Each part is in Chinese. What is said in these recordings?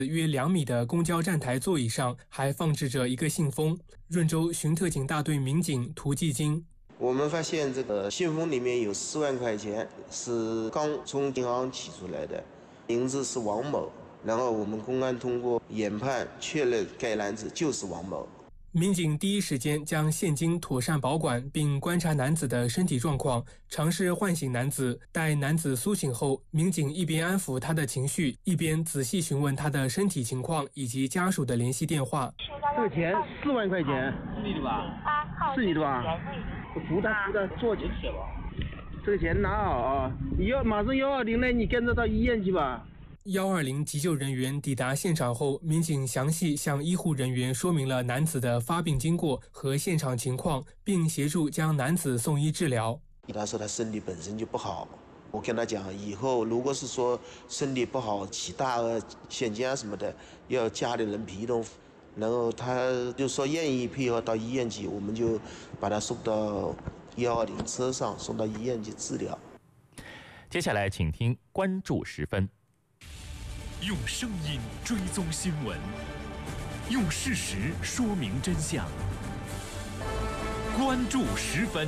约2米的公交站台座椅上还放置着一个信封。润州巡特警大队民警涂继金： 我们发现这个信封里面有4万块钱，是刚从银行取出来的，名字是王某。然后我们公安通过研判确认该男子就是王某。 民警第一时间将现金妥善保管，并观察男子的身体状况，尝试唤醒男子。待男子苏醒后，民警一边安抚他的情绪，一边仔细询问他的身体情况以及家属的联系电话。 这个钱4万块钱， 是你的吧？ 是你的吧？扶他，坐起。这个钱拿好啊！马上120来，你跟着到医院去吧。 120急救人员抵达现场后，民警详细向医护人员说明了男子的发病经过和现场情况，并协助将男子送医治疗。 他说他身体本身就不好，我跟他讲，以后如果是说身体不好起大额现金啊什么的，要家里人陪同。然后他就说愿意配合到医院去，我们就把他送到120车上，送到医院去治疗。 接下来请听关注时分。 用声音追踪新闻，用事实说明真相。关注时分。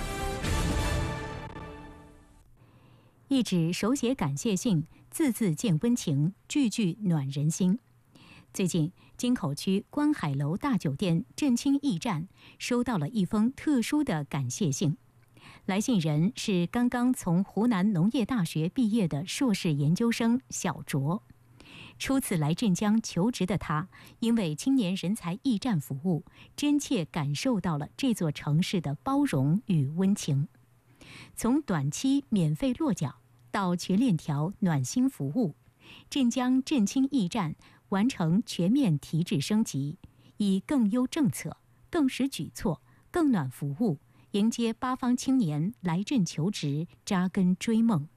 一纸手写感谢信，字字见温情，句句暖人心。最近，京口区观海楼大酒店振兴驿站收到了一封特殊的感谢信。来信人是刚刚从湖南农业大学毕业的硕士研究生小卓。初次来镇江求职的他，因为青年人才驿站服务，真切感受到了这座城市的包容与温情。从短期免费落脚到全链条暖心服务，镇江振兴驿站完成全面提质升级，以更优政策、更实举措、更暖服务，迎接8方青年来镇求职、扎根追梦。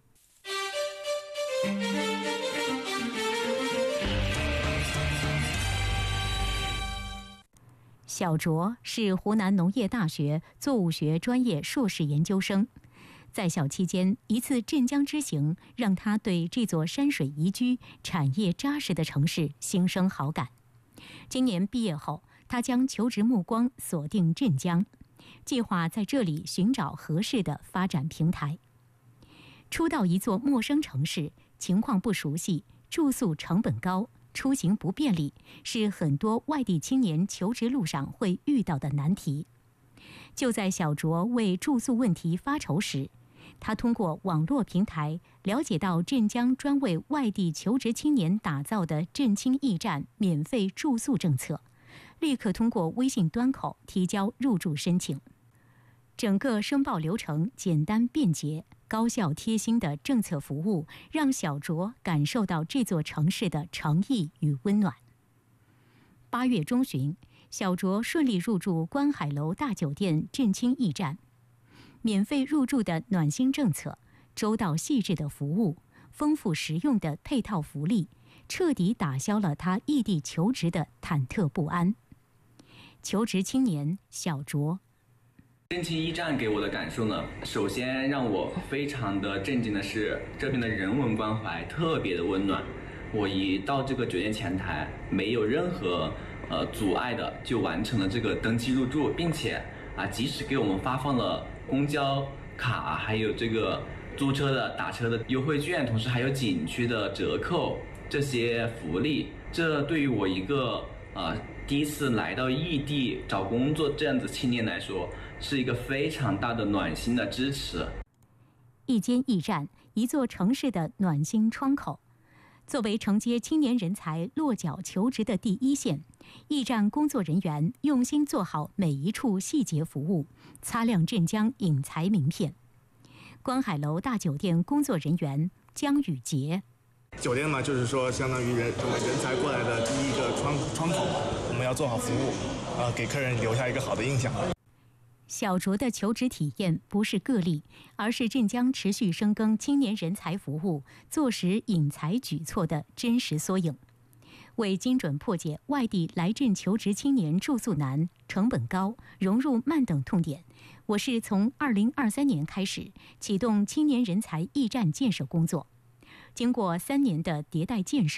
小卓是湖南农业大学作物学专业硕士研究生，在校期间，一次镇江之行让他对这座山水宜居、产业扎实的城市心生好感。今年毕业后，他将求职目光锁定镇江，计划在这里寻找合适的发展平台。初到一座陌生城市，情况不熟悉，住宿成本高，出行不便利，是很多外地青年求职路上会遇到的难题。就在小卓为住宿问题发愁时，他通过网络平台了解到镇江专为外地求职青年打造的振兴驿站免费住宿政策，立刻通过微信端口提交入住申请。整个申报流程简单便捷、高效贴心的政策服务，让小卓感受到这座城市的诚意与温暖。8月中旬，小卓顺利入住观海楼大酒店振兴驿站。免费入住的暖心政策、周到细致的服务、丰富实用的配套福利，彻底打消了他异地求职的忐忑不安。求职青年小卓。 振兴驿站给我的感受呢，首先让我非常的震惊的是，这边的人文关怀特别的温暖。我一到这个酒店前台，没有任何阻碍的就完成了这个登记入住，并且及时给我们发放了公交卡，还有这个租车的打车的优惠券，同时还有景区的折扣这些福利。这对于我一个第一次来到异地找工作这样子青年来说，是一个非常大的暖心的支持。 一间驿站，一座城市的暖心窗口。作为承接青年人才落脚求职的第一线，驿站工作人员用心做好每一处细节服务，擦亮镇江引才名片。观海楼大酒店工作人员江宇杰。 酒店嘛，就是说相当于人才过来的第一个窗口，我们要做好服务，给客人留下一个好的印象。 小卓的求职体验不是个例，而是镇江持续深耕青年人才服务、做实引才举措的真实缩影。为精准破解外地来镇求职青年住宿难、成本高、融入慢等痛点，我市从2023年开始启动青年人才驿站建设工作。经过3年的迭代建设，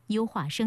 优化生